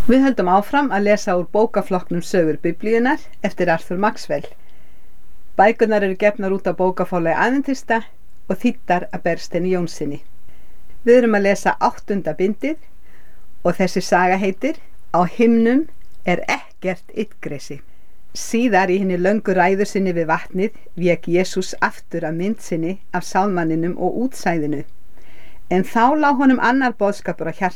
Við höldum áfram að lesa úr bókaflokknum Sögur Biblíunnar eftir Arthur Maxwell. Bækurnar eru gefnar út á bókaforlagi Adventista og þýddar af Bergsteini Jónssyni. Við erum að lesa 8. bindið og þessi saga heitir Á himnum er ekkert illgresi. Síðar í hinni löngu ræðu sinni við vatnið vék Jesús aftur af mynd sinni af sálmanninum og útsæðinu. En þá lá honum annar boðskapur á hjarta